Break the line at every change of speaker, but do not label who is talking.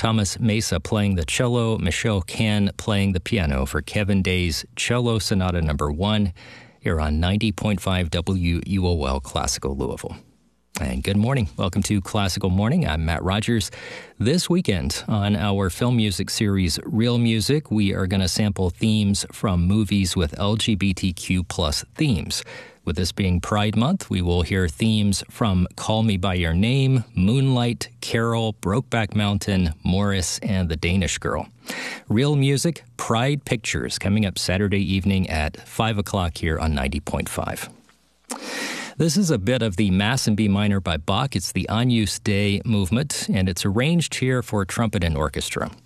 Thomas Mesa playing the cello, Michelle Can playing the piano for Kevin Day's Cello Sonata No. 1 here on 90.5 WUOL Classical Louisville. And good morning. Welcome to Classical Morning. I'm Matt Rogers. This weekend on our film music series, Real Music, we are going to sample themes from movies with LGBTQ plus themes. With this being Pride Month, we will hear themes from Call Me By Your Name, Moonlight, Carol, Brokeback Mountain, Morris, and The Danish Girl. Real Music, Pride Pictures, coming up Saturday evening at 5 o'clock here on 90.5. This is a bit of the Mass in B minor by Bach. It's the Agnus Dei movement, and it's arranged here for trumpet and orchestra.